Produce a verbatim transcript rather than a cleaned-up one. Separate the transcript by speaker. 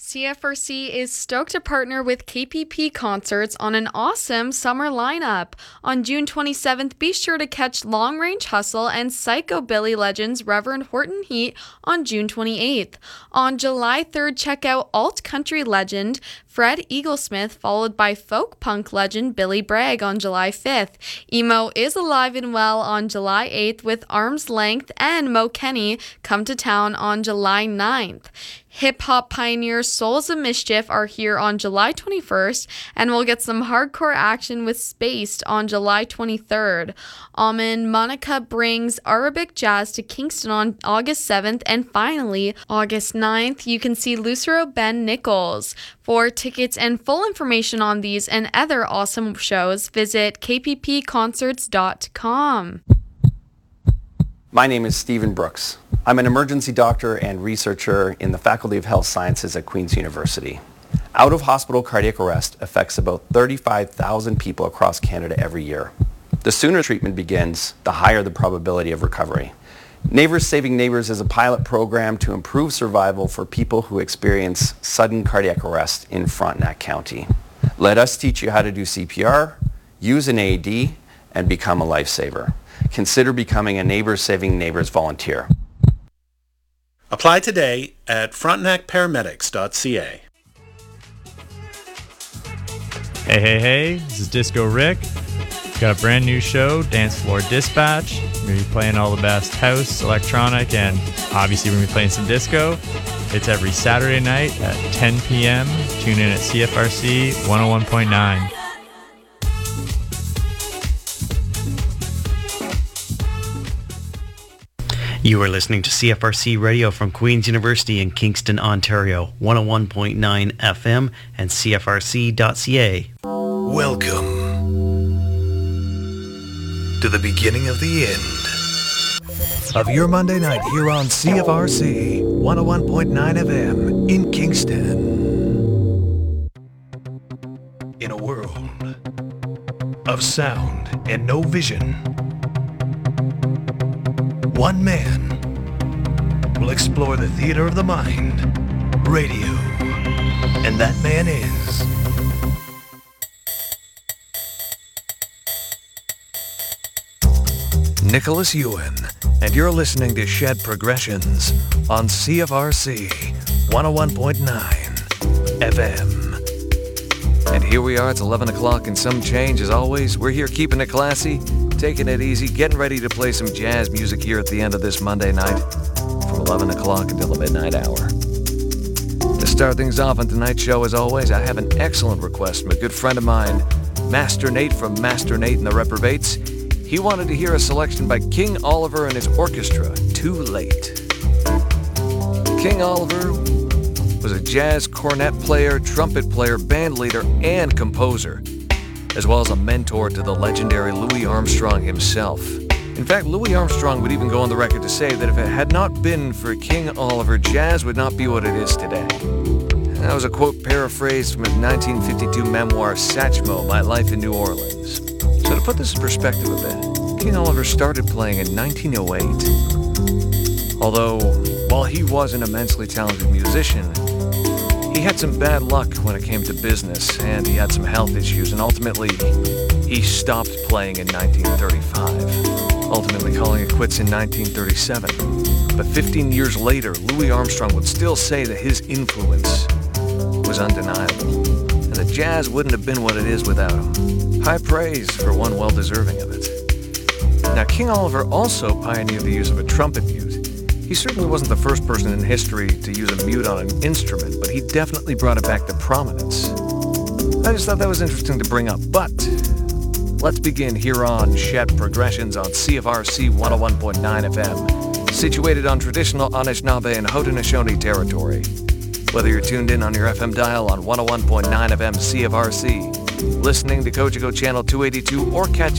Speaker 1: C F R C is stoked to partner with K P P Concerts on an awesome summer lineup. On June twenty-seventh, be sure to catch Long Range Hustle and Psychobilly legends Reverend Horton Heat on June twenty-eighth. On July third, check out alt country legend Fred Eaglesmith, followed by folk punk legend Billy Bragg on July fifth. Emo is alive and well on July eighth with Arm's Length and Mo Kenny come to town on July ninth. Hip-hop pioneers Souls of Mischief are here on July twenty-first, and we'll get some hardcore action with Spaced on July twenty-third. Almond Monica brings Arabic jazz to Kingston on August seventh, and finally, August ninth, you can see Lucero Ben Nichols. For tickets and full information on these and other awesome shows, visit k p p concerts dot com.
Speaker 2: My name is Stephen Brooks. I'm an emergency doctor and researcher in the Faculty of Health Sciences at Queen's University. Out-of-hospital cardiac arrest affects about thirty-five thousand people across Canada every year. The sooner treatment begins, the higher the probability of recovery. Neighbors Saving Neighbors is a pilot program to improve survival for people who experience sudden cardiac arrest in Frontenac County. Let us teach you how to do C P R, use an A E D, and become a lifesaver. Consider becoming a Neighbors Saving Neighbors volunteer.
Speaker 3: Apply today at frontenac paramedics dot c a.
Speaker 4: Hey, hey, hey, this is Disco Rick. Got a brand new show, Dance Floor Dispatch. We're going to be playing all the best house, electronic, and obviously we're going to be playing some disco. It's every Saturday night at ten p.m. Tune in at C F R C one oh one point nine.
Speaker 5: You are listening to C F R C Radio from Queen's University in Kingston, Ontario, one oh one point nine F M and C F R C dot c a.
Speaker 6: Welcome to the beginning of the end of your Monday night here on C F R C one oh one point nine F M in Kingston. In a world of sound and no vision, one man will explore the theater of the mind, radio, and that man is Nicholas Ewan, and you're listening to Shed Progressions on C F R C one oh one point nine F M. And here we are, it's eleven o'clock and some change as always. We're here keeping it classy, taking it easy, getting ready to play some jazz music here at the end of this Monday night from eleven o'clock until the midnight hour. To start things off on tonight's show, as always, I have an excellent request from a good friend of mine, Master Nate from Master Nate and the Reprobates. He wanted to hear a selection by King Oliver and his orchestra, Too Late. King Oliver was a jazz cornet player, trumpet player, band leader, and composer, as well as a mentor to the legendary Louis Armstrong himself. In fact, Louis Armstrong would even go on the record to say that if it had not been for King Oliver, jazz would not be what it is today. That was a quote paraphrased from his nineteen fifty-two memoir, Satchmo, My Life in New Orleans. So to put this in perspective a bit, King Oliver started playing in nineteen oh eight. Although, while he was an immensely talented musician, he had some bad luck when it came to business, and he had some health issues, and ultimately, he stopped playing in nineteen thirty-five, ultimately calling it quits in nineteen thirty-seven. But fifteen years later, Louis Armstrong would still say that his influence was undeniable, and that jazz wouldn't have been what it is without him. High praise for one well-deserving of it. Now, King Oliver also pioneered the use of a trumpet mute. He certainly wasn't the first person in history to use a mute on an instrument, but he definitely brought it back to prominence. I just thought that was interesting to bring up, but let's begin here on Shed Progressions on C F R C one oh one point nine F M, situated on traditional Anishinaabe and Haudenosaunee territory. Whether you're tuned in on your F M dial on one oh one point nine F M C F R C, listening to Cogeco Channel two eighty-two, or catching